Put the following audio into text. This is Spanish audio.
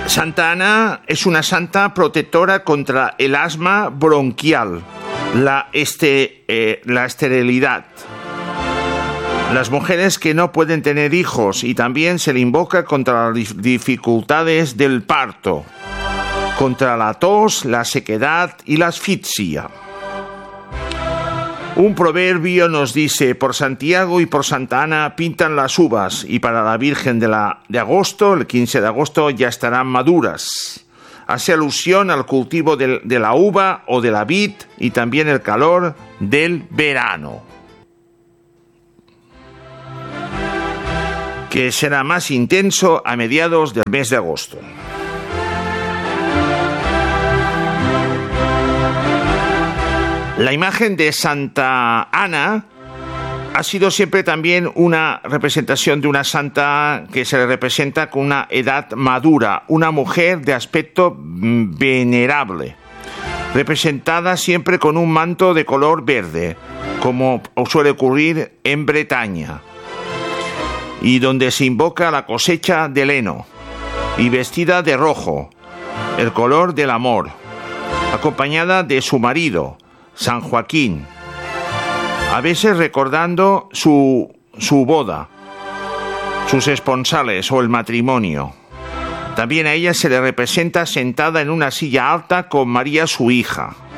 Santa Ana es una santa protectora contra el asma bronquial, la esterilidad, las mujeres que no pueden tener hijos, y también se le invoca contra las dificultades del parto, contra la tos, la sequedad y la asfixia. Un proverbio nos dice: por Santiago y por Santa Ana pintan las uvas, y para la Virgen de agosto, el 15 de agosto, ya estarán maduras. Hace alusión al cultivo de la uva o de la vid, y también el calor del verano, que será más intenso a mediados del mes de agosto. La imagen de Santa Ana ha sido siempre también una representación de una santa que se le representa con una edad madura, una mujer de aspecto venerable, representada siempre con un manto de color verde, como suele ocurrir en Bretaña, y donde se invoca la cosecha del heno, y vestida de rojo, el color del amor, acompañada de su marido, San Joaquín, a veces recordando su boda, sus esponsales o el matrimonio. También a ella se le representa sentada en una silla alta con María, su hija.